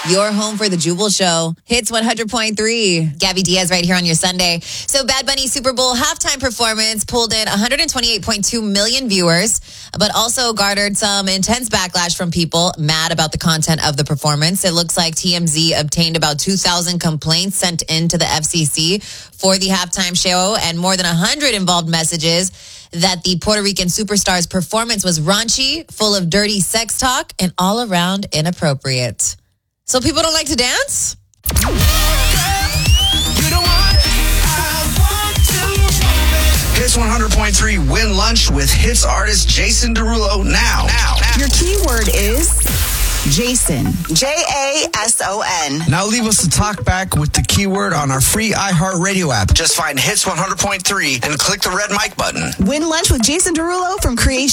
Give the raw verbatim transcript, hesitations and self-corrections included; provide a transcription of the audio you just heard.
Your home for the Jubal Show. Hits one hundred point three. Gabby Diaz right here on your Sunday. So Bad Bunny's Super Bowl halftime performance pulled in one hundred twenty-eight point two million viewers, but also garnered some intense backlash from people mad about the content of the performance. It looks like T M Z obtained about two thousand complaints sent into the F C C for the halftime show, and more than one hundred involved messages that the Puerto Rican superstar's performance was raunchy, full of dirty sex talk, and all around inappropriate. So people don't like to dance? Hits one hundred point three win lunch with hits artist Jason Derulo now. Now. now. Your keyword is Jason. J A S O N. Now leave us a talk back with the keyword on our free iHeartRadio app. Just find Hits one hundred point three and click the red mic button. Win lunch with Jason Derulo from Creation.